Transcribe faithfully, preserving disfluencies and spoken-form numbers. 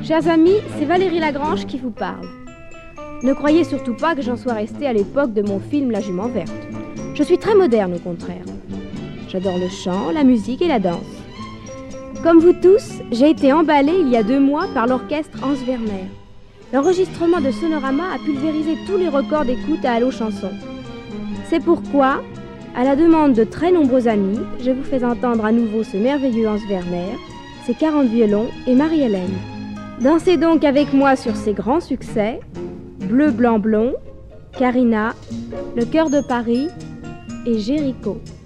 Chers amis, c'est Valérie Lagrange qui vous parle. Ne croyez surtout pas que j'en sois restée à l'époque de mon film La Jument Verte. Je suis très moderne au contraire. J'adore le chant, la musique et la danse. Comme vous tous, j'ai été emballée il y a deux mois par l'orchestre Hans Werner. L'enregistrement de Sonorama a pulvérisé tous les records d'écoute à Allo Chanson. C'est pourquoi, à la demande de très nombreux amis, je vous fais entendre à nouveau ce merveilleux Hans Werner, ses quarante violons et Marie-Hélène. Dansez donc avec moi sur ces grands succès, Bleu, Blanc, Blond, Carina, Le Cœur de Paris et Jéricho.